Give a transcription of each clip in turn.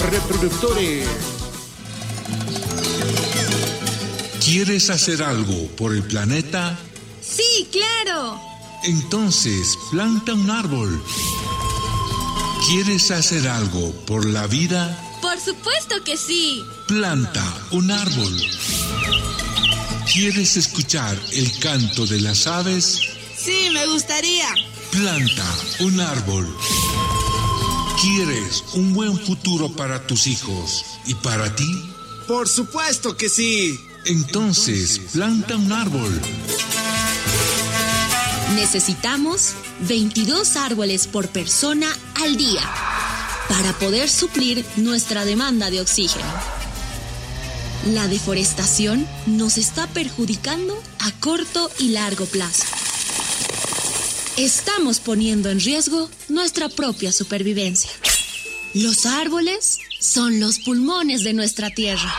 reproductores. ¿Quieres hacer algo por el planeta? Sí, claro. Entonces, planta un árbol. ¿Quieres hacer algo por la vida? Por supuesto que sí. Planta un árbol. ¿Quieres escuchar el canto de las aves? Sí, me gustaría. Planta un árbol. ¿Quieres un buen futuro para tus hijos y para ti? Por supuesto que sí. Entonces, planta un árbol. Necesitamos 22 árboles por persona al día para poder suplir nuestra demanda de oxígeno. La deforestación nos está perjudicando a corto y largo plazo. Estamos poniendo en riesgo nuestra propia supervivencia. Los árboles son los pulmones de nuestra tierra.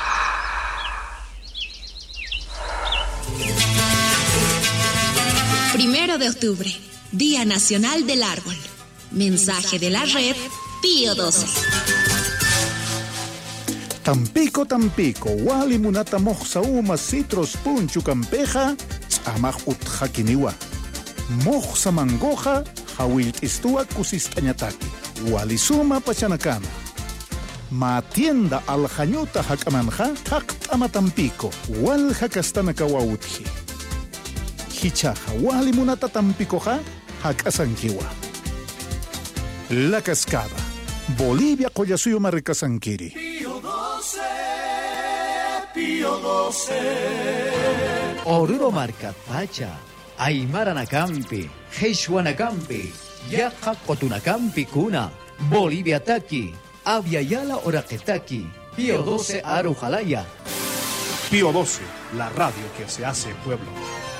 Primero de octubre, Día Nacional del Árbol. Mensaje de la red Pío 12. Tampico, Tampico, wali munata moxauma citros punchu campeja, amaj utjakiniwa. Moxa mangoja, hawil istua kusistañataki. Wali suma pachanakama. Matienda aljañuta hakamanja, taktama Tampico, wal hakastanaka wautji. Hichaja, wali munata Tampicoja, hakasankiwa. La Cascada, Bolivia Collasuyo Marricasanquiri. Pío 12, Pío 12. Oruro Marcapacha, Aymaranacampi, Heishuanacampi, Yaja Cotunacampi Cuna, Bolivia Taki, Aviala Oraquetaki, Pío 12 Arujalaya. Pío 12, la radio que se hace pueblo.